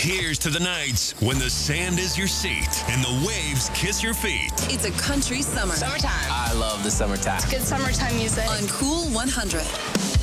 Here's to the nights when the sand is your seat and the waves kiss your feet. It's a country summer. Summertime. I love the summertime. Good summertime music. On Cool 100.